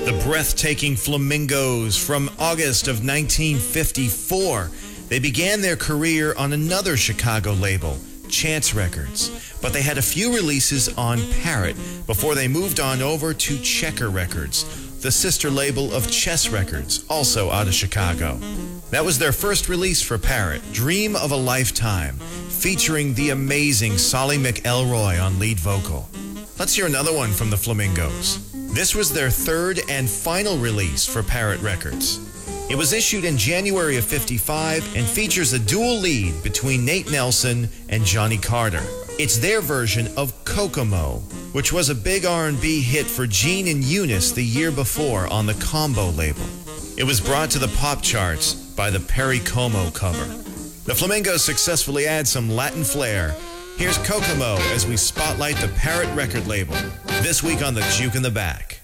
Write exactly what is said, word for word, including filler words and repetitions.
The breathtaking Flamingos from August of nineteen fifty-four. They began their career on another Chicago label, Chance Records, but they had a few releases on Parrot before they moved on over to Checker Records, the sister label of Chess Records, also out of Chicago. That was their first release for Parrot, Dream of a Lifetime, featuring the amazing Solly McElroy on lead vocal. Let's hear another one from the Flamingos. This was their third and final release for Parrot Records. It was issued in January of fifty-five and features a dual lead between Nate Nelson and Johnny Carter. It's their version of Kokomo, which was a big R and B hit for Gene and Eunice the year before on the Combo label. It was brought to the pop charts by the Perry Como cover. The Flamingos successfully add some Latin flair. Here's Kokomo as we spotlight the Parrot record label, this week on the Juke in the Back.